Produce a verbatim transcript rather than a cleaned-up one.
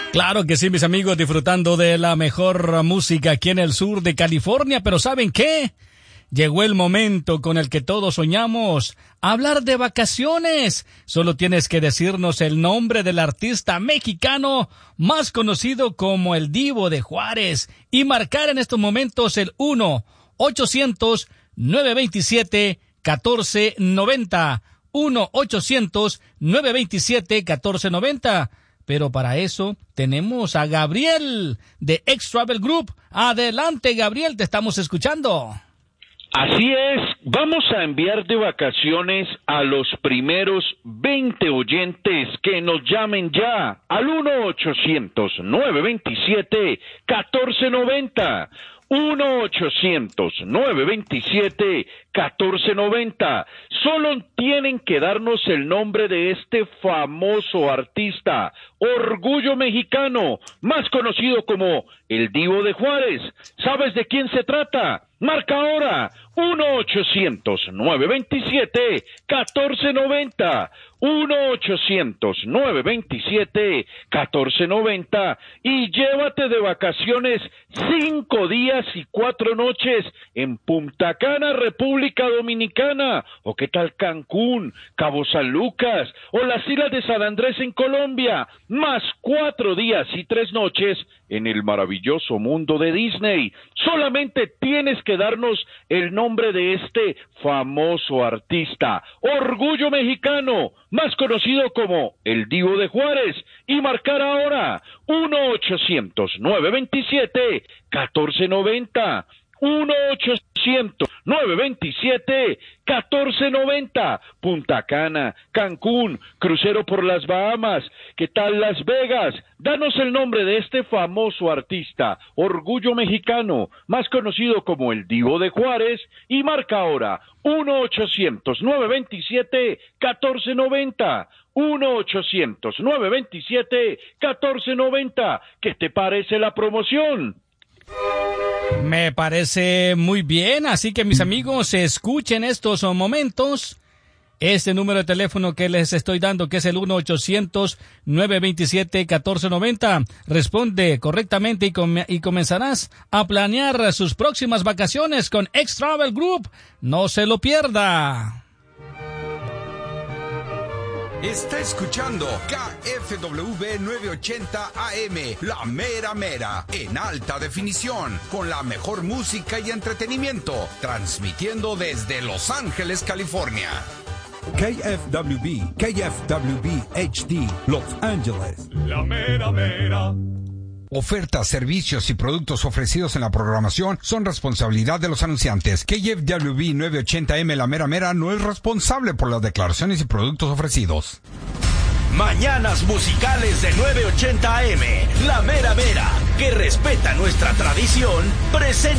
Claro que sí, mis amigos, disfrutando de la mejor música aquí en el sur de California, pero ¿saben qué? Llegó el momento con el que todos soñamos, hablar de vacaciones. Solo tienes que decirnos el nombre del artista mexicano más conocido como el Divo de Juárez y marcar en estos momentos el uno ochocientos nueve veintisiete catorce noventa. uno ochocientos nueve veintisiete catorce noventa. Pero para eso tenemos a Gabriel de X-Travel Group. Adelante, Gabriel, te estamos escuchando. Así es, vamos a enviar de vacaciones a los primeros veinte oyentes que nos llamen ya al uno ochocientos nueve veintisiete catorce noventa. uno ochocientos nueve veintisiete catorce noventa. Solo tienen que darnos el nombre de este famoso artista, Orgullo Mexicano, más conocido como el Divo de Juárez. ¿Sabes de quién se trata? Marca ahora uno ochocientos nueve veintisiete catorce noventa. uno ochocientos nueve veintisiete catorce noventa y llévate de vacaciones cinco días y cuatro noches en Punta Cana, República Dominicana, o qué tal Cancún, Cabo San Lucas, o las Islas de San Andrés en Colombia, más cuatro días y tres noches en el maravilloso mundo de Disney. Solamente tienes que darnos el nombre de este famoso artista, Orgullo Mexicano, más conocido como el Divo de Juárez, y marcar ahora uno ochocientos nueve veintisiete catorce noventa. uno ochocientos nueve veintisiete catorce noventa. Punta Cana, Cancún, crucero por las Bahamas, ¿qué tal Las Vegas? Danos el nombre de este famoso artista, Orgullo Mexicano, más conocido como el Divo de Juárez, y marca ahora uno ochocientos nueve veintisiete catorce noventa. uno ochocientos nueve veintisiete catorce noventa. ¿Qué te parece la promoción? Me parece muy bien, así que mis amigos, escuchen estos momentos. Este número de teléfono que les estoy dando, que es el uno ochocientos nueve veintisiete catorce noventa, responde correctamente y, com- y comenzarás a planear sus próximas vacaciones con X-Travel Group. No se lo pierda. Está escuchando K F W novecientos ochenta A M, La Mera Mera, en alta definición, con la mejor música y entretenimiento, transmitiendo desde Los Ángeles, California. K F W B, K F W B H D, Los Ángeles. La Mera Mera. Ofertas, servicios y productos ofrecidos en la programación son responsabilidad de los anunciantes. K F W B novecientos ochenta A M La Mera Mera no es responsable por las declaraciones y productos ofrecidos. Mañanas musicales de novecientos ochenta A M La Mera Mera, que respeta nuestra tradición, presenta